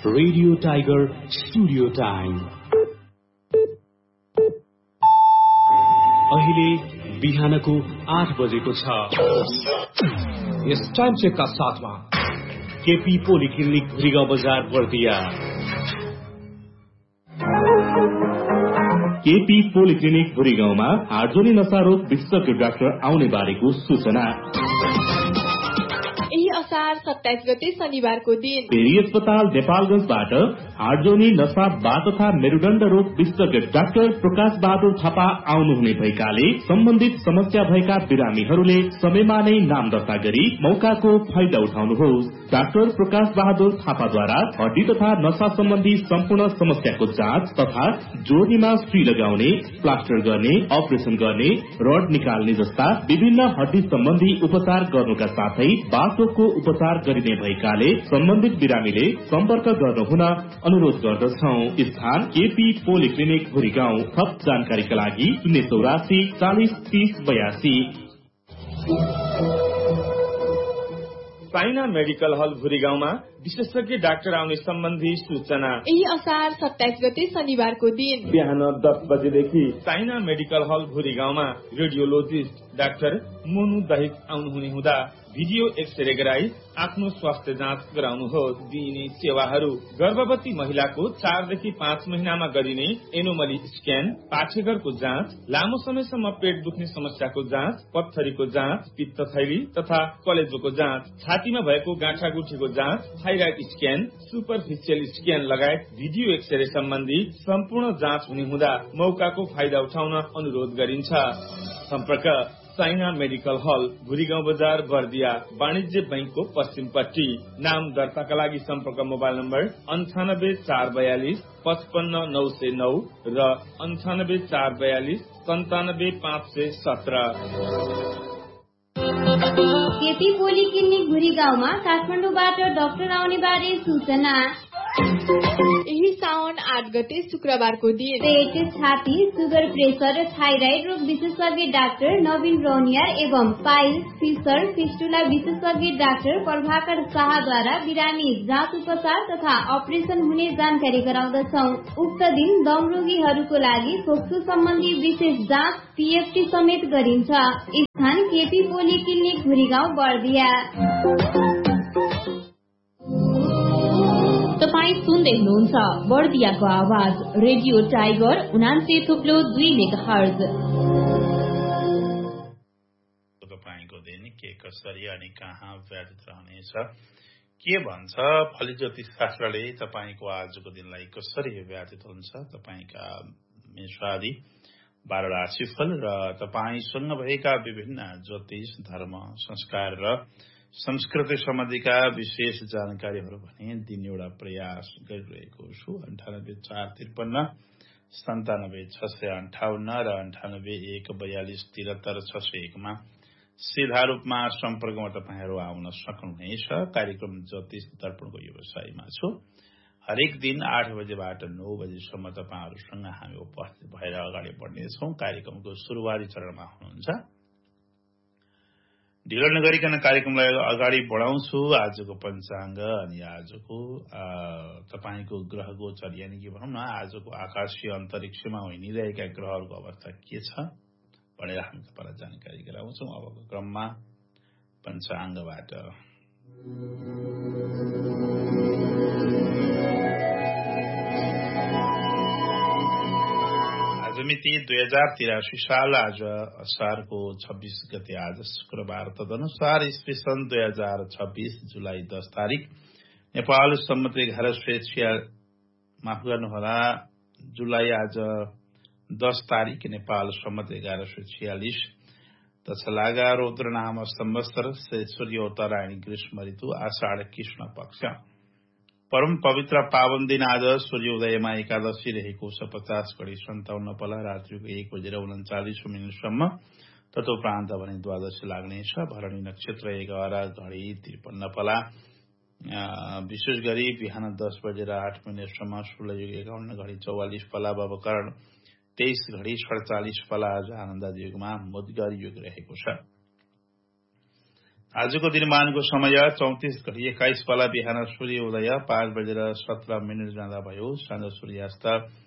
Radio tiger studio time अहिले बिहानको 8 बजेको छ। यस टाइम चेकका साथमा केपी पोलिक्लिनिक भुरीगाउँ बजार बर्दिया। केपी पोलिक्लिनिक भुरीगाउँमा हार्जोनी नसारोग विशेषज्ञ डाक्टर आउने बारेको सूचना। यही असार 27 गते शनिबारको दिन पेरी अस्पताल नेपालगञ्जबाट हार्जोनी नसा बाथ तथा मेरुदण्ड रोग विशेषज्ञ डाक्टर प्रकाश बहादुर थापा आउनुहुने भएकाले सम्बन्धित समस्या भएका बिरामीहरूले समयमा नै नाम दर्ता गरी मौकाको फाइदा उठाउनुहोस्। डाक्टर प्रकाश बहादुर थापाद्वारा हड्डी तथा नसा सम्बन्धी सम्पूर्ण समस्याको जाँच तथा जोर्नीमा सुई लगाउने, प्लास्टर गर्ने, अपरेसन गर्ने, रड निकाल्ने जस्ता विभिन्न हड्डी सम्बन्धी उपचार गर्नुका साथै बाथरोगको उपचार गरिने भएकाले सम्बन्धित बिरामीले सम्पर्क गर्नुहुन अनुरोध गर्दछौं। स्थान केपी पोलिक्लिनिक भुरीगाउँ। थप जानकारीका लागि 084 40 30 82। साइना मेडिकल हल भुरीगाउँमा विशेषज्ञ डाक्टर आउने सम्बन्धी सूचना। यही असार 27 गते शनिबारको दिन बिहान 10 बजेदेखि साइना मेडिकल हल भुरीगाउँमा रेडियोलोजिस्ट डाक्टर मोनु दहिक आउनुहुने हुँदा भिडियो एक्सरे गराई आफ्नो स्वास्थ्य जाँच गराउनुहोस्। दिइने सेवाहरू: गर्भवती महिलाको 4 देखि 5 महिनामा गरिने एनोमली स्क्यान, पाठेघरको जाँच, लामो समयसम्म पेट दुख्ने समस्याको जाँच, पत्थरीको जाँच, पित्तथैली तथा कलेजोको जाँच, छातीमा भएको गाँठागुठीको जाँच, थाइराइड स्क्यान, सुपरफिसियल स्क्यान लगायत भिडियो एक्सरे सम्बन्धी सम्पूर्ण जाँच हुने हुँदा मौकाको फाइदा उठाउन अनुरोध गरिन्छ। सम्पर्क: साइना मेडिकल हल भुरीगाउँ बजार बर्दिया, वाणिज्य बैंकको पश्चिमपट्टि। नाम दर्ताका लागि सम्पर्क मोबाइल नम्बर 98442 55909 र 98442 97517। केपी पोलिक्लिनिक भुरीगाउँमा काठमाडौँबाट डाक्टर आउने बारे सूचना। यही साउन 8 गते शुक्रबारको दिन पेट, छाती, सुगर, प्रेसर, थाइराइड रोग विशेषज्ञ डाक्टर नवीन रौनियार एवं पाइल्स, फिसर, फिस्टुला विशेषज्ञ डाक्टर प्रभाकर शाहद्वारा बिरामी जाँच उपचार तथा अपरेसन हुने जानकारी गराउँदछौ। उक्त दिन दम रोगीहरूको लागि फोक्सो सम्बन्धी विशेष जाँच पीएफटी समेत गरिन्छ। स्थान केपी पोलिक्लिनिक भुरीगाउँ बर्दिया। तपाईँ सुन्दै हुनुहुन्छ बर्दियाको आवाज रेडियो टाइगर 89.2 मेगाहर्ज। तपाईँको दिन के कसरी अनि कहाँ व्यतीत रहनेछ के भन्छ फलिज्योतिष शास्त्रले तपाईँको आजको दिनलाई कसरी व्यतीत हुन्छ, तपाईँका मेषादि 12 राशिफल र तपाईँसँग भएका विभिन्न ज्योतिष, धर्म, संस्कार र संस्कृति सम्बन्धीका विशेष जानकारीहरू भने दिन एउटा प्रयास गरिरहेको छु। 98 453 97 658 र 98 1 42 73 601 मा सीधा रूपमा सम्पर्कमा तपाईँहरू आउन सक्नुहुनेछ। कार्यक्रम ज्योतिष दर्पणको व्यवसायमा छु। हरेक दिन 8 बजेबाट 9 बजेसम्म तपाईँहरूसँग हामी उपस्थित भएर अगाडि बढ्नेछौँ। कार्यक्रमको सुरुवाती चरणमा हुनुहुन्छ। ढिलो नगरिकन कार्यक्रमलाई अगाडि बढाउँछु। आजको पञ्चाङ्ग अनि आजको तपाईँको ग्रह गोचर यानि कि भनौँ न आजको आकाशीय अन्तरिक्षमा हिँडिरहेका ग्रहहरूको अवस्था के छ भनेर हामी तपाईँलाई जानकारी गराउँछौँ। अबको क्रममा पञ्चाङ्गबाट मिति 2083 साल आज असारको 26 गते आज शुक्रबार। तदनुसार ईस्वी सन् 2026 जुलाई 10 तारिक नेपाल सम्मत 1100 माफ गर्नुहोला जुलाई आज 10 तारिक नेपाल सम्मत 1146 तछलागा रौद्र नाम संवत्सर से सूर्योत्तरायणी ग्रीष्म ऋतु आषाढ कृष्ण पक्ष परम पवित्र पावन दिन आज सूर्योदयमा एकादशी रहेको छ। 50 घडी 57 पला रात्रिको 1 बजेर 39 मिनटसम्म तत्वोपरान्त भने द्वादशी लाग्नेछ। भरणी नक्षत्र 11 घडी 53 पला विशेष गरी बिहान 10 बजेर 8 मिनटसम्म सूर्ययुग 51 घडी 44 पला बवकरण 23 घडी 47 पला आज आनन्द युगमा मुद्गर युग रहेको छ। आजको दिनमानको समय 34:21 पाला बिहान सूर्योदय 5:17 जाँदा भयो। साँझ सूर्यास्त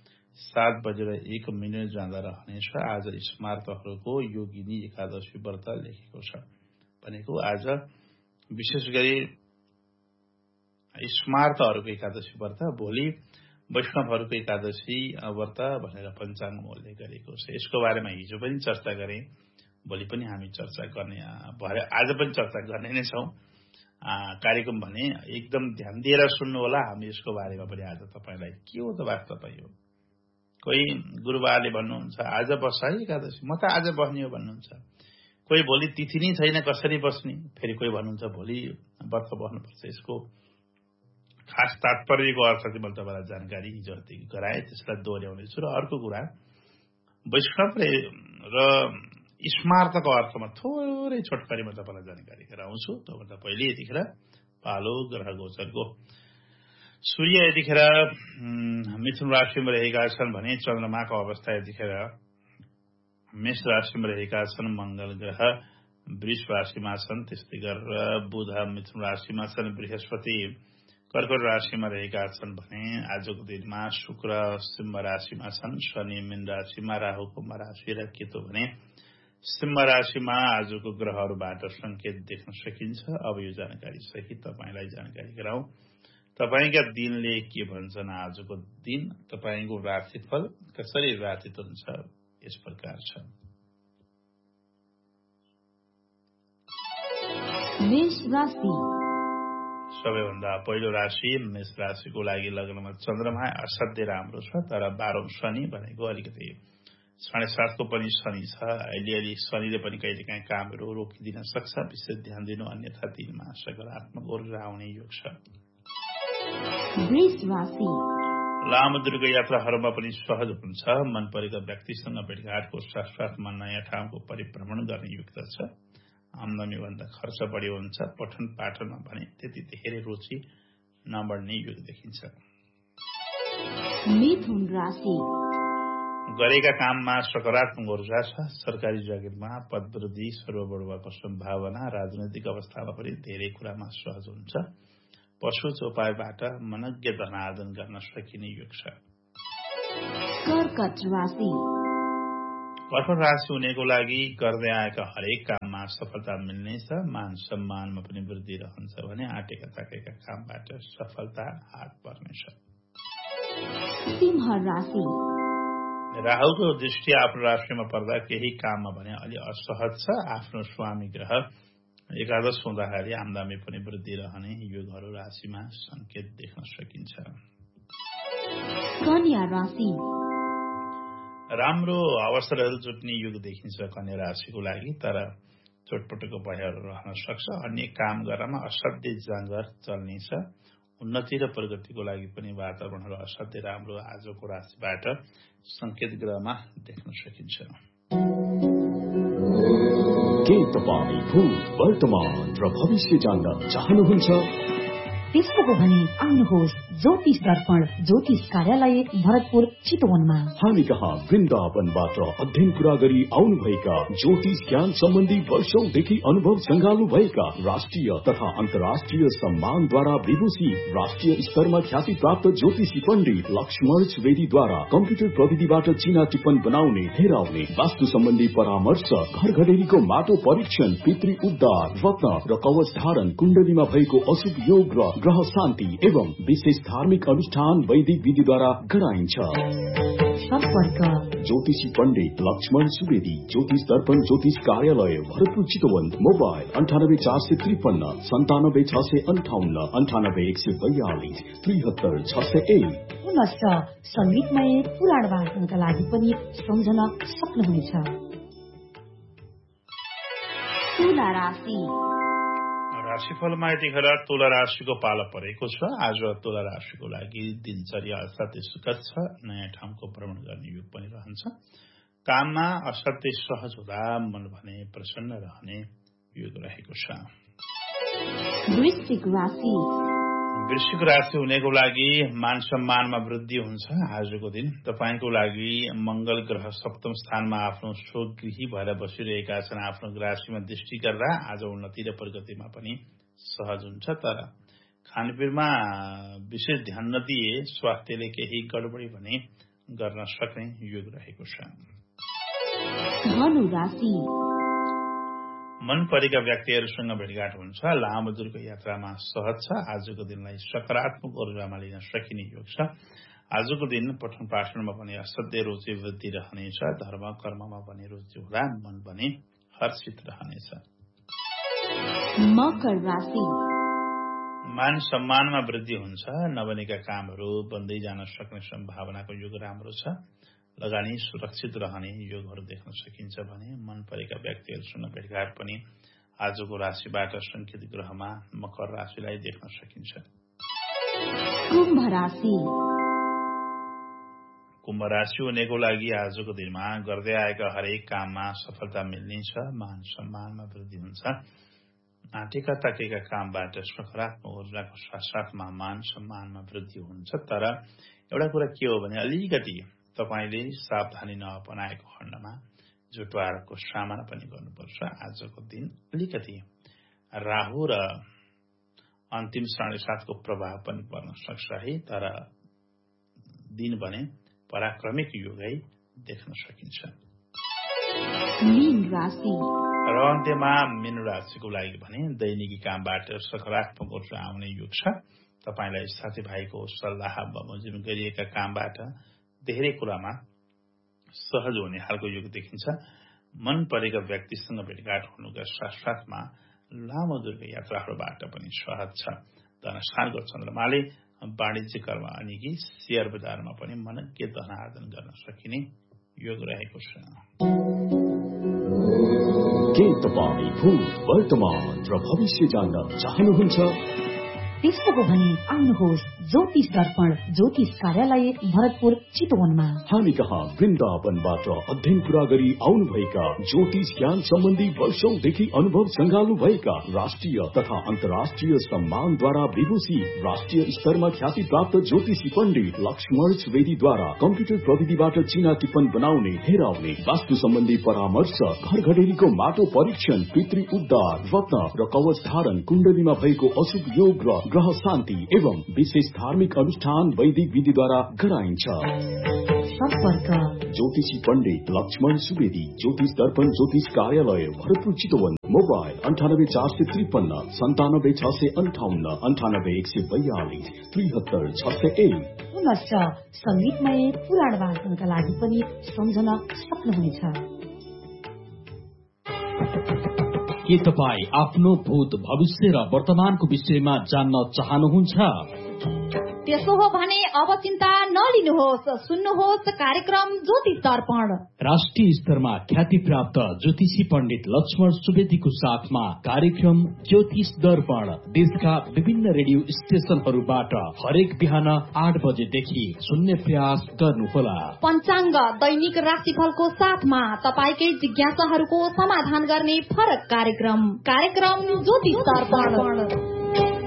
7:01 जाँदा रहनेछ। आज स्मार्तहरूको योगिनी एकादशी व्रत लेखेको छ। भनेको आज विशेष गरी स्मार्तहरूको एकादशी व्रत, भोलि वैष्णवहरूको एकादशी व्रत भनेर पञ्चाङ्गमा उल्लेख गरेको छ। यसको बारेमा हिजो पनि चर्चा गरे, भोलि पनि हामी चर्चा गर्ने भएर आज पनि चर्चा गर्ने नै छौँ। कार्यक्रम भने एकदम ध्यान दिएर सुन्नु होला। हामी यसको बारेमा पनि आज तपाईँलाई के हो त वास्तव यो, कोही गुरुबाले भन्नुहुन्छ आज बस्छ है एकादशी, म त आज बस्ने हो भन्नुहुन्छ। कोही भोलि तिथि नै छैन कसरी बस्ने, फेरि कोही भन्नुहुन्छ भोलि व्रत बस्नुपर्छ। यसको खास तात्पर्यको अर्थ चाहिँ मैले तपाईँलाई जानकारी हिजो गराएँ, त्यसलाई दोहोऱ्याउनेछु। र अर्को कुरा, वैष्णव र स्मार्तको अर्थमा थोरै छोटकरीमा तपाईँलाई जानकारी गराउँछु। त्योभन्दा पहिले यतिखेर पालो ग्रह गोचरको। सूर्य यतिखेर मिथुन राशिमा रहेका छन् भने चन्द्रमाको अवस्था यतिखेर मेष राशिमा रहेका छन्। मंगल ग्रह वृष राशिमा छन्। त्यस्तै गरेर बुध मिथुन राशिमा छन्। बृहस्पति कर्कट राशिमा रहेका छन् भने आजको दिनमा शुक्र सिंह राशिमा छन्। शनि मीन राशिमा, राहु कुम्भ राशि र केतु भने सिंह राशिमा आजको ग्रहहरूबाट संकेत देख्न सकिन्छ। अब यो जानकारी सहित तपाईलाई जानकारी गराउँ, तपाईका दिनले के भन्छन्। आजको दिन तपाईको राशिफल कसरी राशित हुन्छ यस प्रकार छ। मेष राशि। सबैभन्दा पहिलो राशि मेष राशिको लागि लग्नमा चन्द्रमा असाध्यै राम्रो छ, तर 12औं शनि भनेको अलिकति 7.5को पनि शनि छ। अहिले शनिले पनि कहिलेकाहीँ कामहरू रोकिदिन सक्छ, विशेष ध्यान दिनु। अन्यथा दिनमा सकारात्मक ऊर्जा आउने योग छ। वृष राशि। लामो दूरको यात्राहरूमा पनि सहज हुन्छ। मन परेका व्यक्तिसँग भेटघाटको साथसाथमा नयाँ ठाउँको परिभ्रमण गर्ने युक्त छ। आमदानी भन्दा खर्च बढी हुन्छ। पठन पाठनमा भने त्यति धेरै रुचि नबढ्ने योग देखिन्छ। मिथुन राशि। गरेका काममा सकारात्मक ऊर्जा छ। सरकारी जागिरमा पदवृद्धि सर्वबढुवाको सम्भावना। राजनैतिक अवस्थामा पनि धेरै कुरामा सहज हुन्छ। पशु चौपाईबाट मनज्ञ धनार्जन गर्न सकिने योग छ। कर्कट राशि। कर्कट राशि हुनेको लागि गर्दै आएका हरेक काममा सफलता मिल्नेछ। मान सम्मानमा पनि वृद्धि रहन्छ भने आँटेका ताकेका कामबाट सफलता हात पर्नेछ। सिंह राशि। राहुको दृष्टि आफ्नो राशिमा पर्दा केही काममा भने अलि असहज छ। आफ्नो स्वामी ग्रह एकादश हुँदाखेरि आमदामी पनि वृद्धि रहने योगहरू राशिमा संकेत देख्न सकिन्छ। कन्या राशि। राम्रो अवसरहरू जुट्ने योग देखिन्छ कन्या राशिको लागि, तर चोटपटकको भयहरू रहन सक्छ। अन्य काम गर्नमा असाध्यै जाँगर चल्नेछ। उन्नति र प्रगतिको लागि पनि वातावरणहरू असाध्यै राम्रो आजको राशिबाट संकेत ग्रहमा देख्न सकिन्छ। के तपाईँ भूत वर्तमान र भविष्य जान्न चाहनुहुन्छ? त्यस्तो हो भने आउनुहोस् ज्योतिष दर्पण ज्योतिष कार्यालय भरतपुर चितवनमा। हामी कहाँ वृन्दावनबाट अध्ययन पूरा गरी आउनुभएका ज्योतिष ज्ञान सम्बन्धी वर्षौंदेखि अनुभव संगाल्नु भएका राष्ट्रिय तथा अन्तर्राष्ट्रिय सम्मानद्वारा विभूषित राष्ट्रिय स्तरमा ख्याति प्राप्त ज्योतिषी पण्डित लक्ष्मण सुवेदीद्वारा कम्प्युटर प्रविधिबाट चिना टिप्पण बनाउने, हेराउने, वास्तु सम्बन्धी परामर्श, घर घडेरीको माटो परीक्षण, पितृ उद्धार, रत्न र कवच धारण, कुण्डलीमा भएको अशुभ योग र ग्रह शान्ति एवं विशेष धार्मिक अनुष्ठान वैदिक विधिद्वारा गराइन्छ। सम्पर्क ज्योतिषी पण्डित लक्ष्मण सुवेदी, ज्योतिष दर्पण ज्योतिष कार्यालय भरतपुर चितवन। मोबाइल 984553 97658 98142 73601। पुनश्च संगीतमय पुराण वाचनका लागि पनि सम्झन सक्नुहुनेछ। तुला राशि। राशिफलमा यतिखेर तुला राशिको पालो परेको छ। आज तुला राशिको लागि दिनचर्या असाध्यै सुखद छ। नयाँ ठाउँको भ्रमण गर्ने योग पनि रहन्छ। काममा असाध्यै सहज हुँदा मन भने प्रसन्न रहने योग रहेको छ। वृश्चिक राशि। वृश्चिक राशि हुनेको लागि मान सम्मानमा वृद्धि हुन्छ। आजको दिन तपाईको लागि मंगल ग्रह सप्तम स्थानमा आफ्नो स्वगृही भएर बसिरहेका छन्। आफ्नो राशिमा दृष्टि गर्दा आज उन्नति र प्रगतिमा पनि सहज हुन्छ। तर खानपिनमा विशेष ध्यान नदिए स्वास्थ्यले केही गडबडी भने गर्न सक्ने योग रहेको छ। मन परेका व्यक्तिहरूसँग भेटघाट हुन्छ। लामो दूरको यात्रामा सहज छ। आजको दिनलाई सकारात्मक ऊर्जामा लिन सकिने योग छ। आजको दिन पठन पाठनमा पनि असाध्यै रुचि वृद्धि रहनेछ। धर्म कर्ममा पनि रुचि हुँदा मन पनि हर्षित रहनेछ। मकर राशि मान सम्मानमा वृद्धि हुन्छ। नबनेका कामहरू बन्दै जान सक्ने सम्भावनाको योग राम्रो छ। लगानी सुरक्षित रहने योगहरू देख्न सकिन्छ भने मन परेका व्यक्तिहरूसँग भेटघाट पनि आजको राशिबाट संकेत ग्रहमा मकर राशिलाई देख्न सकिन्छ। कुम्भ राशि हुनेको लागि आजको दिनमा गर्दै आएका हरेक काममा सफलता मिल्नेछ। मान सम्मानमा वृद्धि हुन्छ। आँटेका ताकेका कामबाट सकारात्मक ऊर्जाको साथसाथमा मान सम्मानमा वृद्धि हुन्छ। तर एउटा कुरा के हो भने अलिकति तपाईले सावधानी नअपनाएको खण्डमा जुटवारको सामना पनि गर्नुपर्छ। आजको दिन अलिकति राहु र अन्तिम 7.5 को प्रभाव पनि पर्न सक्छ है। तर दिन भने पराक्रमिक योगै देख्न सकिन्छ। र अन्त्यमा मीन राशिको लागि भने दैनिकी कामबाट सकारात्मक ऊर्जा आउने योग छ। तपाईलाई साथीभाइको सल्लाह बमोजिम गरिएका कामबाट धेरै कुरामा सहज हुने खालको योग देखिन्छ। मन परेका व्यक्तिसँग भेटघाट हुनुका साथसाथमा लामो दूरको यात्राहरूबाट पनि सहज छ। धनस्थानको चन्द्रमाले वाणिज्य कर्म अनि कि शेयर बजारमा पनि मनज्ञ धनार्जन गर्न सकिने योग रहेको छ। के तपाईँ भूत वर्तमान र भविष्य जान्न चाहनुहुन्छ? त्यस्तो हो भने आउनुहोस् ज्योतिष दर्पण ज्योतिष कार्यालय भरतपुर चितवनमा। हामी कहाँ वृन्दावनबाट अध्ययन पूरा गरी आउनुभएका ज्योतिष ज्ञान सम्बन्धी वर्षौंदेखि अनुभव संगाल्नु भएका राष्ट्रिय तथा अन्तर्राष्ट्रिय सम्मानद्वारा विभूषित राष्ट्रिय स्तरमा ख्याति प्राप्त ज्योतिषी पण्डित लक्ष्मण सुवेदीद्वारा कम्प्युटर प्रविधिबाट चिना टिप्पण बनाउने, हेराउने, वास्तु सम्बन्धी परामर्श, घर घडेरीको माटो परीक्षण, पितृ उद्धार, रत्न र कवच धारण, कुण्डलीमा भएको अशुभ योग र ग्रह शान्ति एवं विशेष धार्मिक अनुष्ठान वैदिक विधिद्वारा गराइन्छ। सम्पर्क ज्योतिषी पण्डित लक्ष्मण सुवेदी, ज्योतिष दर्पण ज्योतिष कार्यालय भरतपुर चितवन। मोबाइल 98453 97658 98142 73601। पुनश्च संगीतमय पुराण वाचनका लागि पनि सम्झन सक्नुहुनेछ। के तपाईँ आफ्नो भूत भविष्य र वर्तमानको विषयमा जान्न चाहनुहुन्छ? त्यसो हो भने अब चिन्ता नलिनुहोस्, सुन्नुहोस् कार्यक्रम ज्योतिष दर्पण। राष्ट्रिय स्तरमा ख्याति प्राप्त ज्योतिषी पण्डित लक्ष्मण सुवेदीको साथमा कार्यक्रम ज्योतिष दर्पण देशका विभिन्न रेडियो स्टेशनहरूबाट हरेक बिहान 8 बजेदेखि सुन्ने प्रयास गर्नुहोला। पञ्चाङ्ग दैनिक राशिफलको साथमा तपाईकै जिज्ञासाहरूको समाधान गर्ने फरक कार्यक्रम ज्योतिष दर्पण।